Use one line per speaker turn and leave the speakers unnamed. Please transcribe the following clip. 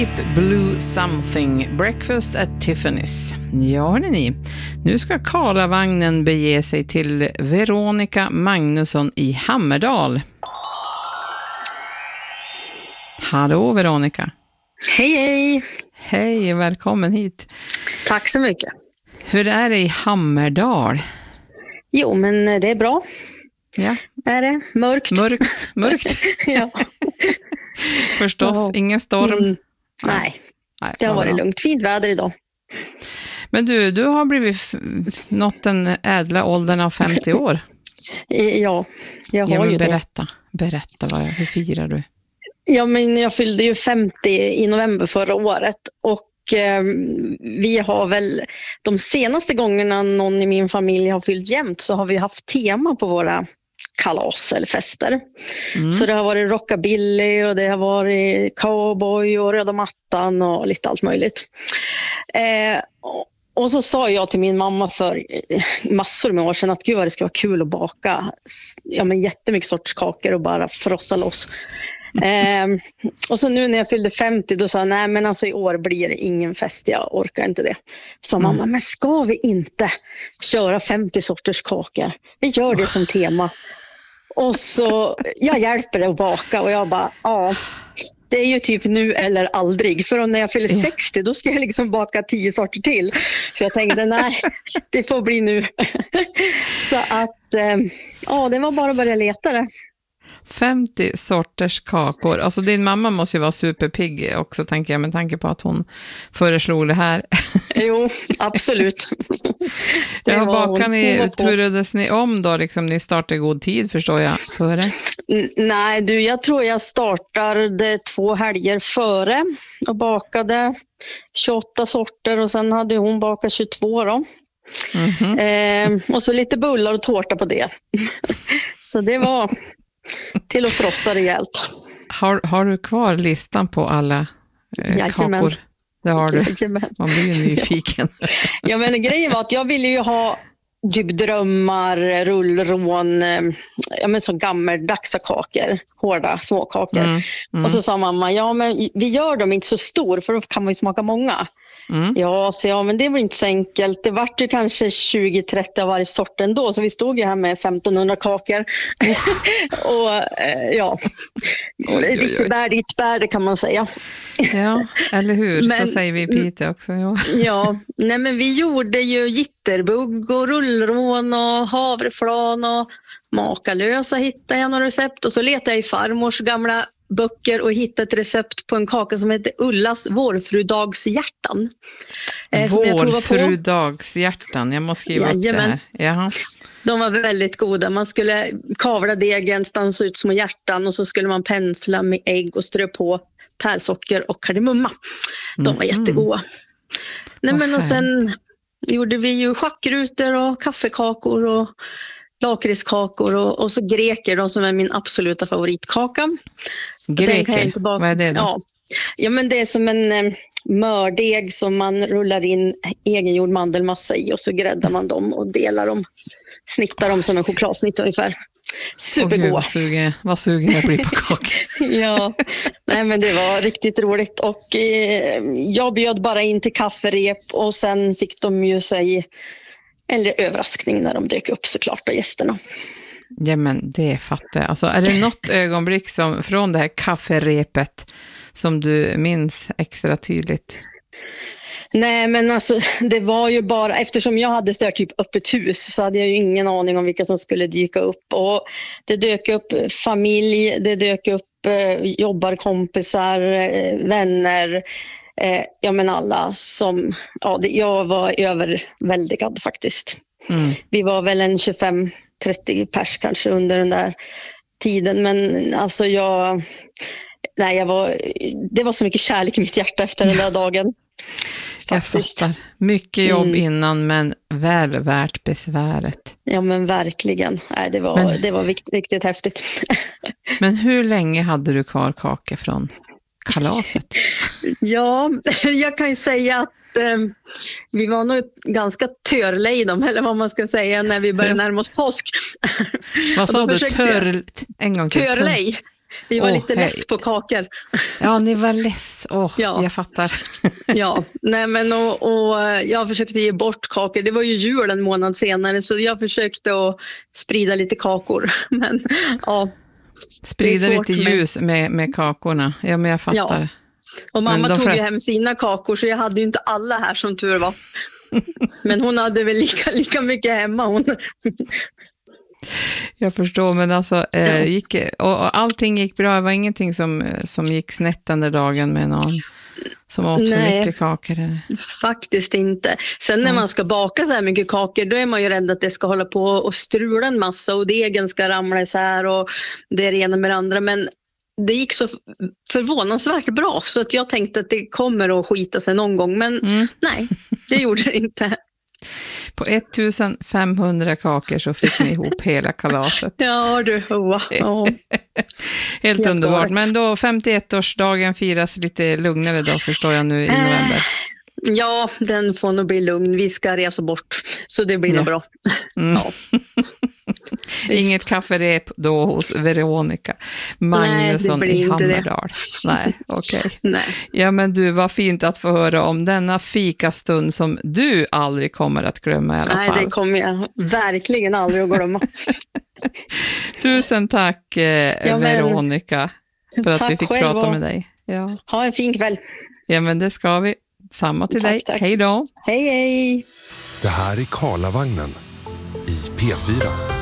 Blue Something, Breakfast at Tiffany's. Ja, hörni, nu ska Karlavagnen bege sig till Veronica Magnusson i Hammerdal. Hallå Veronica.
Hej, hej.
Hej, välkommen hit.
Tack så mycket.
Hur är det i Hammerdal?
Jo, men det är bra.
Ja.
Är det mörkt?
Mörkt.
Ja.
Förstås, ingen storm.
Nej, det har varit lugnt. Fint väder idag.
Men du har blivit nått den ädla åldern av 50 år.
Ja, jag har ju
Berätta, hur firar du?
Ja, men jag fyllde ju 50 i november förra året och vi har väl de senaste gångerna någon i min familj har fyllt jämnt så har vi haft tema på våra kalas eller fester. Så det har varit rockabilly och det har varit cowboy och röda mattan och lite allt möjligt. Och så sa jag till min mamma för massor med år sedan att gud vad det ska vara kul att baka jättemycket sorts kakor och bara frossa loss. Och så nu när jag fyllde 50 då sa jag nej men alltså i år blir det ingen fest, jag orkar inte det. Så mamma, men ska vi inte köra 50 sorters kakor? Vi gör det som tema. Och så jag hjälper dig att baka och jag bara det är ju typ nu eller aldrig. För när jag fyller 60 då ska jag liksom baka 10 sorter till. Så jag tänkte nej, det får bli nu. Så att det var bara att börja leta det.
50 sorters kakor. Alltså din mamma måste ju vara superpigg också, tänker jag, med tanke på att hon föreslog det här.
Jo, absolut.
Turades ni om då? Liksom, ni startade i god tid, förstår jag, före?
Nej, jag tror jag startade 2 helger före och bakade 28 sorter och sen hade hon bakat 22 då. Och så lite bullar och tårta på det. Så det var till att frossa rejält.
Har du kvar listan på alla kakor? Det har du. Man blir ju nyfiken.
Ja, men grejen var att jag ville ju ha typ drömmar, rullrån, så gammeldagsa kakor, hårda småkakor. Och så sa mamma, men vi gör dem inte så stor för då kan man ju smaka många. Men det var inte så enkelt. Det vart ju kanske 20-30 av varje sort ändå, så vi stod ju här med 1500 kakor. Och lite bär det kan man säga.
Ja, eller hur? Så säger vi i Piteå också.
Men vi gjorde ju jitterbugg och rullrån och havreflan och makalösa hittade jag några recept och så letade jag i farmors gamla böcker och hittade ett recept på en kaka som heter Ullas vårfrudagshjärtan.
Vårfrudagshjärtan, jag måste skriva upp det här. Jaha.
De var väldigt goda. Man skulle kavla degen, stansa ut små hjärtan och så skulle man pensla med ägg och strö på pärlsocker och kardemumma. De var jättegoda. Och sen gjorde vi ju schackrutor och kaffekakor och lakritskakor och så greker, de som är min absoluta favoritkaka.
Greker? Vad är det då?
Ja, men det är som en mördeg som man rullar in egengjord mandelmassa i och så gräddar man dem och delar dem, snittar dem som en chokladsnitt ungefär. Supergoda.
Vad sugen jag blir på kakor.
Ja, men det var riktigt roligt och jag bjöd bara in till kafferep och sen fick de ju sig eller överraskning när de dök upp såklart av gästerna.
Ja, men det fattar jag. Alltså, är det något ögonblick som, från det här kafferepet som du minns extra tydligt?
Nej, men alltså det var ju bara, eftersom jag hade så här typ öppet hus så hade jag ju ingen aning om vilka som skulle dyka upp. Och det dök upp familj, det dök upp jobbarkompisar, vänner. Alla som, jag var överväldigad faktiskt. Vi var väl en 25-30 pers kanske under den där tiden, men alltså det var så mycket kärlek i mitt hjärta efter den där dagen. Faktiskt.
Jag fattar. Mycket jobb innan, men väl värt besväret.
Ja, men verkligen. Nej, det var riktigt häftigt.
Men hur länge hade du kvar kakor från kalaset?
Ja, jag kan ju säga att vi var nog ganska törlejdom, eller vad man ska säga, när vi började närma oss påsk.
Vad sa du? En gång till.
Törlej. Vi var lite less på kakor.
Ja, ni var less.
Ja.
Jag fattar.
Ja, nej men och jag försökte ge bort kakor. Det var ju jul en månad senare, så jag försökte att sprida lite kakor. Men ja.
Sprida lite ljus med kakorna. Ja, men jag fattar. Ja.
Och mamma tog ju hem sina kakor, så jag hade ju inte alla här som tur var. Men hon hade väl lika mycket hemma. Hon.
Jag förstår, men alltså och allting gick bra. Det var ingenting som gick snett den där dagen med någon som åt för mycket kakor? Eller?
Faktiskt inte. Sen när man ska baka så här mycket kakor, då är man ju rädd att det ska hålla på och strula en massa och degen ska ramla isär och det är det ena med det andra. Men det gick så förvånansvärt bra, så att jag tänkte att det kommer att skita sig någon gång. Men nej, det gjorde det inte.
På 1500 kakor så fick ni ihop hela kalaset.
Ja du,
Helt underbart. Men då 51-årsdagen firas lite lugnare då, förstår jag nu i november.
Ja, den får nog bli lugn. Vi ska resa bort, så det blir nog bra. Ja.
Inget kafferep då hos Veronica Magnusson i Hammerdal. Nej, okej. Nej. Ja, men du, var fint att få höra om denna fikastund som du aldrig kommer att glömma i alla fall.
Nej, det kommer jag verkligen aldrig att glömma.
Tusen tack Veronica för att vi fick prata med dig. Ja.
Ha en fin kväll.
Ja, men det ska vi. Samma till dig. Tack. Hej då.
Hej, hej.
Det här är Karlavagnen i P4.